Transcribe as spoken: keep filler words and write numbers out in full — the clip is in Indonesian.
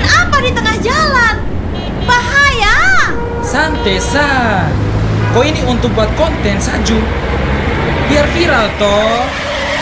bikin apa di tengah jalan? Bahaya. Santai sa. Kau ini untuk buat konten Saju. Biar viral toh.